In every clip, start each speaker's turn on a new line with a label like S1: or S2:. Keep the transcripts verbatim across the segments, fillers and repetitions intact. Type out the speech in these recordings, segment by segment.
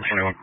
S1: twenty-one.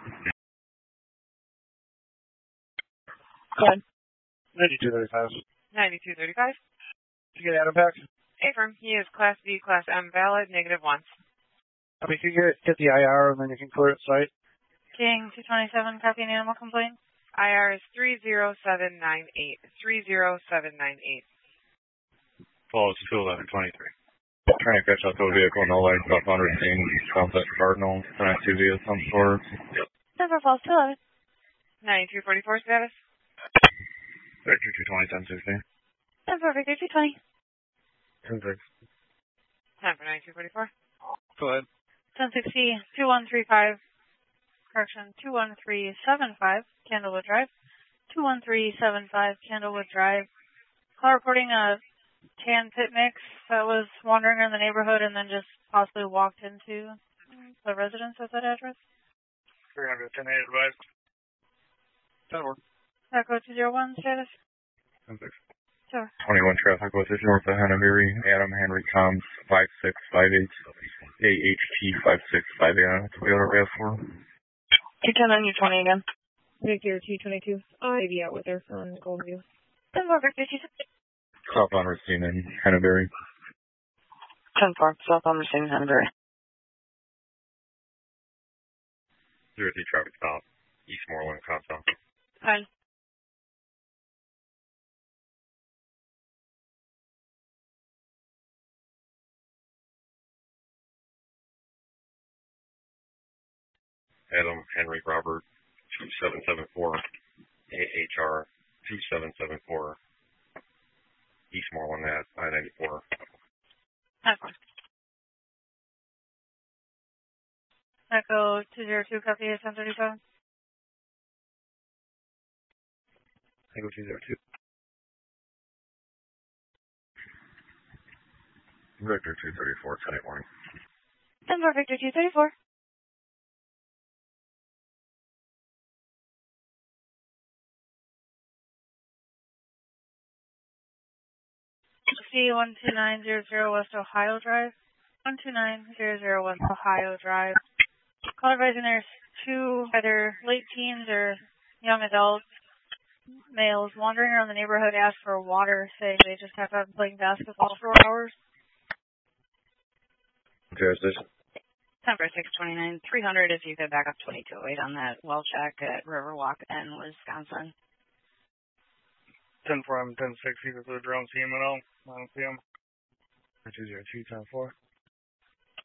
S2: Go ahead.
S3: ninety-two thirty-five.
S4: ninety-two thirty-five.
S3: Did you get Adam back?
S4: Affirm. He is Class B, Class M valid, negative once.
S3: Okay, you get, get the I R and then you can clear it site.
S2: King two twenty-seven, copy an animal complaint.
S4: I R is three zero seven nine eight. three zero seven nine eight.
S1: Falls two eleven twenty-three. Trying to catch up to a vehicle, no lights, about one hundred seen, Sunset Cardinal, connectivity of some sort.
S2: ten four falls two eleven.
S4: ninety-two forty-four status.
S1: Victor two twenty, ten sixteen.
S2: ten four Victor two twenty.
S3: ten six.
S4: Time for ninety-two forty-four.
S3: Go ahead.
S2: ten sixty, two one three five. Correction, two one three seven five, Candlewood Drive. two one three seven five, Candlewood Drive. Call reporting a tan pit mix that was wandering around the neighborhood and then just possibly walked into the residence at that address.
S3: three hundred, ten eight advised. ten four.
S2: Echo two zero one, status.
S1: ten six.
S2: Sure.
S1: twenty-one traffic was north of Hanaviri, Adam Henry Toms, five six five eight, A H T five six five eight, Toyota RAV four.
S2: two ten on your twenty again.
S5: Victor two twenty-two. I be out with her on Goldview.
S2: ten four Victor two twenty.
S1: Southbound Racine in Hanaviri.
S2: ten four, southbound Racine, Hanbury.
S1: zero three traffic stop, East Moreland, Compton.
S2: Fine.
S1: Adam Henry Robert, two seven seven four, A H R two seven seven four, East Moreland at I ninety-four.
S2: Echo. Echo two zero two, copy ten thirty-five.
S3: Echo two zero two.
S1: Victor two thirty-four, ten eight morning.
S2: ten four Victor two thirty-four. C one two nine zero zero West Ohio Drive. one two nine zero zero West Ohio Drive. Call advising there's two either late teens or young adults, males, wandering around the neighborhood, ask for water, saying they just have been playing basketball for hours.
S1: Okay, station.
S6: ten four six twenty-nine, three hundred if you could back up twenty-two oh eight on that well check at Riverwalk in Wisconsin.
S3: ten four, I'm ten six, either the drone C M at all. I don't see him. two zero two, ten four.